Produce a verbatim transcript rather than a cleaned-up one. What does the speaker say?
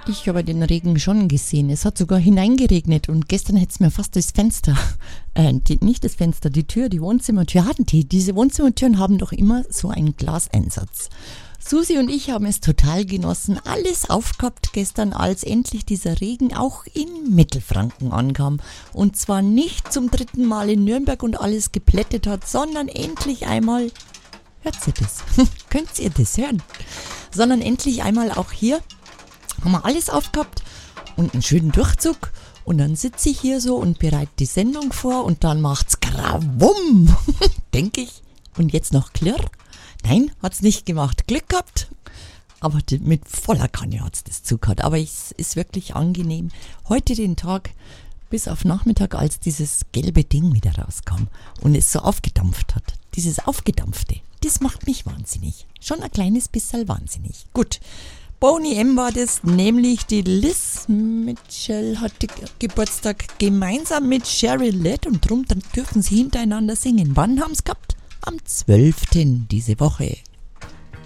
Ich habe den Regen schon gesehen. Es hat sogar hineingeregnet und gestern hätte es mir fast das Fenster, äh, die, nicht das Fenster, die Tür, die Wohnzimmertür hatten die. Diese Wohnzimmertüren haben doch immer so einen Glaseinsatz. Susi und ich haben es total genossen, alles aufgehabt gestern, als endlich dieser Regen auch in Mittelfranken ankam. Und zwar nicht zum dritten Mal in Nürnberg und alles geplättet hat, sondern endlich einmal, hört ihr das? Könnt ihr das hören? Sondern endlich einmal auch hier haben wir alles aufgehabt und einen schönen Durchzug. Und dann sitze ich hier so und bereite die Sendung vor und dann macht's Grawum, denke ich. Und jetzt noch Klirr. Nein, hat's nicht gemacht. Glück gehabt. Aber mit voller Kanne hat's das zugehört. Aber es ist wirklich angenehm. Heute den Tag bis auf Nachmittag, als dieses gelbe Ding wieder rauskam und es so aufgedampft hat. Dieses Aufgedampfte, das macht mich wahnsinnig. Schon ein kleines bisschen wahnsinnig. Gut. Boney M. war das, nämlich die Liz Mitchell hatte Geburtstag gemeinsam mit Sheryl Lett und drum dann dürfen sie hintereinander singen. Wann haben sie gehabt? Am zwölften diese Woche.